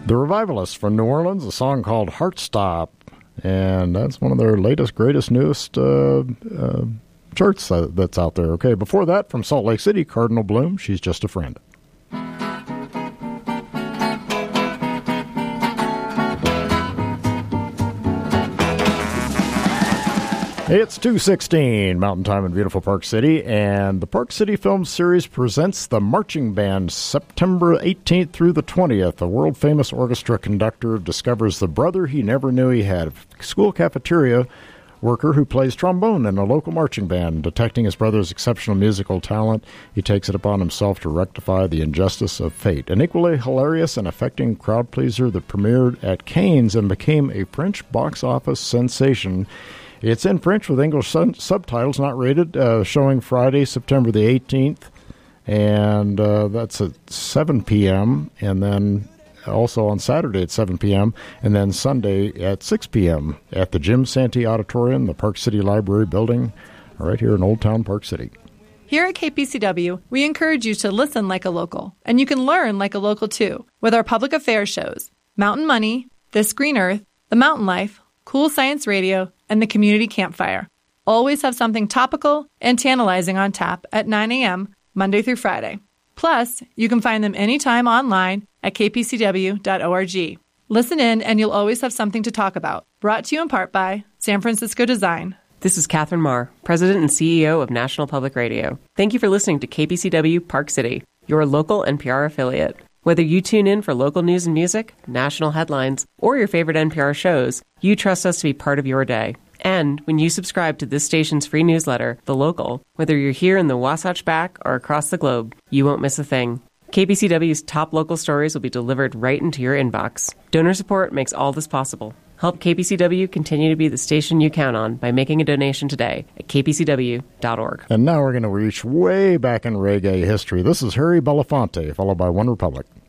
The Revivalists from New Orleans, a song called Heartstop, and that's one of their latest, greatest, newest charts that's out there. Okay, before that, from Salt Lake City, Cardinal Bloom, She's Just a Friend. It's 2:16 Mountain Time in beautiful Park City, and the Park City Film Series presents the Marching Band September 18th through the 20th. A world-famous orchestra conductor discovers the brother he never knew he had, a school cafeteria worker who plays trombone in a local marching band. Detecting his brother's exceptional musical talent, he takes it upon himself to rectify the injustice of fate. An equally hilarious and affecting crowd pleaser that premiered at Cannes and became a French box office sensation. It's in French with English subtitles, not rated, showing Friday, September the 18th, and that's at 7 p.m., and then also on Saturday at 7 p.m., and then Sunday at 6 p.m. at the Jim Santee Auditorium, the Park City Library building, right here in Old Town Park City. Here at KPCW, we encourage you to listen like a local, and you can learn like a local too, with our public affairs shows, Mountain Money, This Green Earth, The Mountain Life, Cool Science Radio, and the Community Campfire. Always have something topical and tantalizing on tap at 9 a.m. Monday through Friday. Plus, you can find them anytime online at kpcw.org. Listen in and you'll always have something to talk about. Brought to you in part by San Francisco Design. This is Catherine Marr, President and CEO of National Public Radio. Thank you for listening to KPCW Park City, your local NPR affiliate. Whether you tune in for local news and music, national headlines, or your favorite NPR shows, you trust us to be part of your day. And when you subscribe to this station's free newsletter, The Local, whether you're here in the Wasatch Back or across the globe, you won't miss a thing. KPCW's top local stories will be delivered right into your inbox. Donor support makes all this possible. Help KPCW continue to be the station you count on by making a donation today at kpcw.org. And now we're going to reach way back in reggae history. This is Harry Belafonte, followed by One Republic.